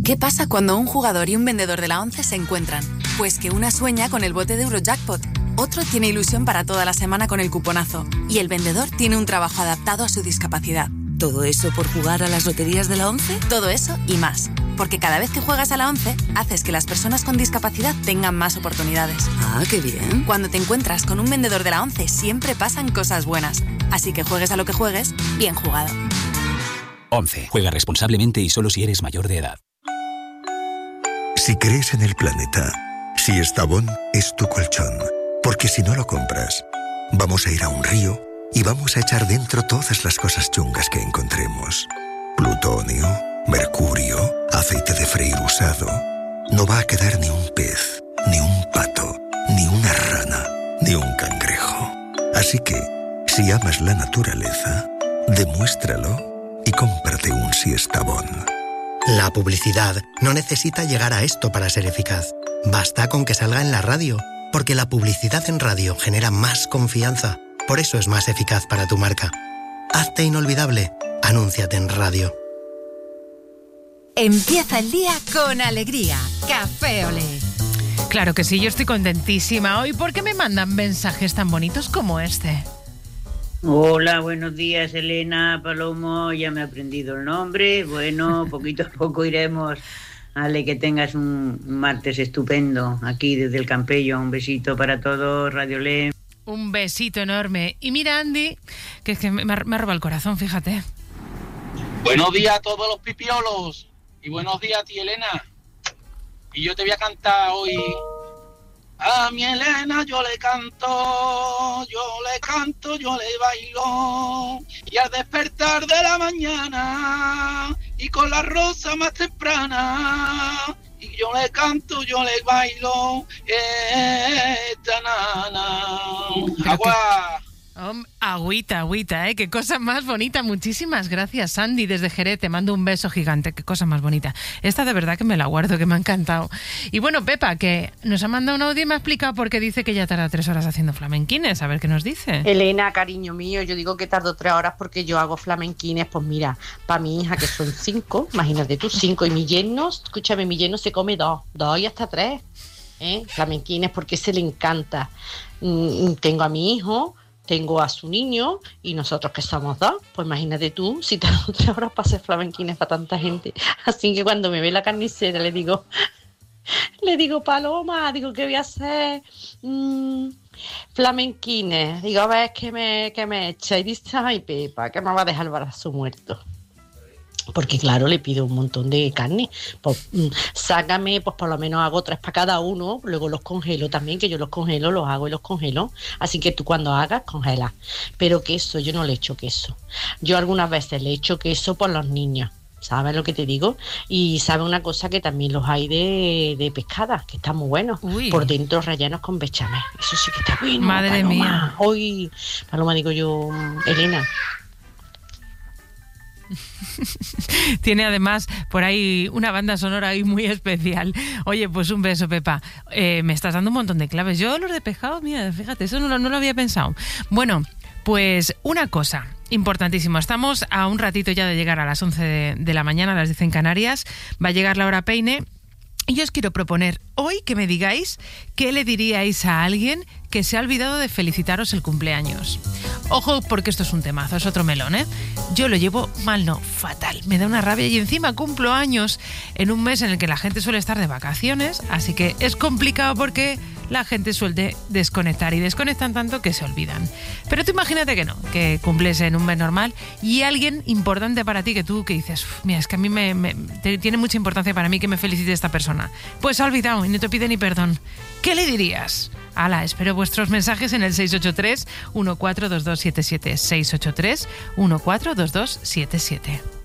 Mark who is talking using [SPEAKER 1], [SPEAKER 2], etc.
[SPEAKER 1] ¿Qué pasa cuando un jugador y un vendedor de la ONCE se encuentran? Pues que una sueña con el bote de Eurojackpot, otro tiene ilusión para toda la semana con el cuponazo y el vendedor tiene un trabajo adaptado a su discapacidad.
[SPEAKER 2] ¿Todo eso por jugar a las loterías de la ONCE?
[SPEAKER 1] Todo eso y más. Porque cada vez que juegas a la ONCE, haces que las personas con discapacidad tengan más oportunidades.
[SPEAKER 2] Ah, qué bien.
[SPEAKER 1] Cuando te encuentras con un vendedor de la ONCE, siempre pasan cosas buenas. Así que juegues a lo que juegues, bien jugado.
[SPEAKER 3] ONCE. Juega responsablemente y solo si eres mayor de edad.
[SPEAKER 4] Si crees en el planeta, si Estavón es tu colchón, porque si no lo compras, vamos a ir a un río y vamos a echar dentro todas las cosas chungas que encontremos. Plutonio, mercurio, aceite de freír usado. No va a quedar ni un pez, ni un pato, ni una rana, ni un cangrejo. Así que, si amas la naturaleza, demuéstralo y cómprate un Siestabón.
[SPEAKER 5] La publicidad no necesita llegar a esto para ser eficaz. Basta con que salga en la radio, porque la publicidad en radio genera más confianza. Por eso es más eficaz para tu marca. Hazte inolvidable. Anúnciate en radio.
[SPEAKER 6] Empieza el día con alegría. Café Olé.
[SPEAKER 7] Claro que sí, yo estoy contentísima hoy. ¿Por qué me mandan mensajes tan bonitos como este?
[SPEAKER 8] Hola, buenos días, Elena, Palomo, ya me he aprendido el nombre. Bueno, poquito a poco iremos. Ale, que tengas un martes estupendo aquí desde el Campello. Un besito para todos, Radio Le.
[SPEAKER 7] Un besito enorme. Y mira, Andy, que es que me ha robado el corazón, fíjate.
[SPEAKER 9] Buenos días a todos los pipiolos. Y buenos días a ti, Elena. Y yo te voy a cantar hoy... A mi Elena yo le canto, yo le bailo, y al despertar de la mañana, y con la rosa más temprana, y yo le canto, yo le bailo, esta nana. Agua.
[SPEAKER 7] Agüita, qué cosa más bonita. Muchísimas gracias, Sandy, desde Jerez. Te mando un beso gigante, qué cosa más bonita. Esta de verdad que me la guardo, que me ha encantado. Y bueno, Pepa, que nos ha mandado un audio y me ha explicado por qué dice que ya tarda 3 horas haciendo flamenquines. A ver qué nos dice.
[SPEAKER 10] Elena, cariño mío, yo digo que tardo 3 horas porque yo hago flamenquines. Pues mira, para mi hija, que son 5, imagínate tú, 5, y mi yerno, escúchame, mi yerno se come 2 y hasta 3, flamenquines, porque se le encanta. Tengo a mi hijo, tengo a su niño y nosotros que somos 2, pues imagínate tú, si tardo 3 horas para hacer flamenquines para tanta gente. Así que cuando me ve la carnicera le digo, Paloma, digo, ¿qué voy a hacer? Flamenquines. Digo, a ver, ¿qué me echa? Y dice, ay, Pepa, que me va a dejar el brazo muerto. Porque claro, le pido un montón de carne. Pues sácame, pues por lo menos hago 3 para cada uno, luego los congelo también, que yo los congelo, los hago y los congelo. Así que tú cuando hagas, congela. Pero queso, yo no le echo queso. Yo algunas veces le echo queso por los niños, ¿sabes lo que te digo? Y sabe una cosa, que también los hay de pescada, que están muy buenos. Uy. Por dentro rellenos con bechamel. Eso sí que está bueno.
[SPEAKER 7] Madre Paloma. Mía.
[SPEAKER 10] Hoy, Paloma, digo yo, Elena.
[SPEAKER 7] Tiene además por ahí una banda sonora ahí muy especial. Oye, pues un beso, Pepa. Me estás dando un montón de claves. Yo los de pescado, mira, fíjate, eso no lo había pensado. Bueno, pues una cosa importantísima. Estamos a un ratito ya de llegar a las 11 de la mañana, a las 10 en Canarias. Va a llegar la hora peine. Y yo os quiero proponer hoy que me digáis qué le diríais a alguien que se ha olvidado de felicitaros el cumpleaños. Ojo, porque esto es un temazo, es otro melón, ¿eh? Yo lo llevo mal, no, fatal. Me da una rabia y encima cumplo años en un mes en el que la gente suele estar de vacaciones, así que es complicado porque la gente suele desconectar y desconectan tanto que se olvidan. Pero tú imagínate que no, que cumples en un mes normal y alguien importante para ti que tú que dices, mira, es que a mí tiene mucha importancia para mí que me felicite esta persona. Pues se ha olvidado y no te pide ni perdón. ¿Qué le dirías? Hala, espero vuestros mensajes en el 683 142277, 683 142277.